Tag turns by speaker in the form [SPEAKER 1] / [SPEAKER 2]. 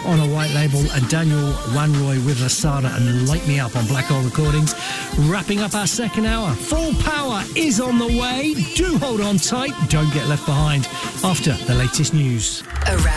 [SPEAKER 1] on a white label, and Daniel Wanroy with Lasada and Light Me Up on Black Hole Recordings. Wrapping up our second hour. Full Power is on the way. Do hold on tight. Don't get left behind after the latest news.